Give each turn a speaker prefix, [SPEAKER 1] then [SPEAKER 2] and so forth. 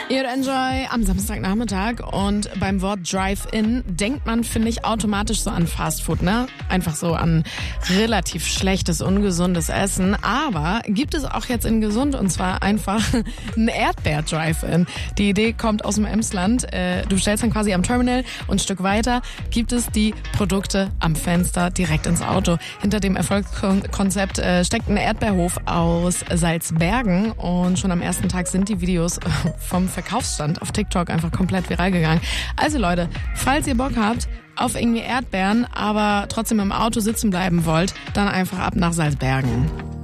[SPEAKER 1] Ihr Enjoy am Samstagnachmittag und beim Wort Drive-In denkt man, finde ich, automatisch so an Fastfood, ne? Einfach so an relativ schlechtes, ungesundes Essen. Aber gibt es auch jetzt in gesund und zwar einfach ein Erdbeer-Drive-In. Die Idee kommt aus dem Emsland. Du stellst dann quasi am Terminal und ein Stück weiter gibt es die Produkte am Fenster direkt ins Auto. Hinter dem Erfolgskonzept steckt ein Erdbeerhof aus Salzbergen und schon am ersten Tag sind die Videos vom Verkaufsstand auf TikTok einfach komplett viral gegangen. Also Leute, falls ihr Bock habt auf irgendwie Erdbeeren, aber trotzdem im Auto sitzen bleiben wollt, dann einfach ab nach Salzbergen.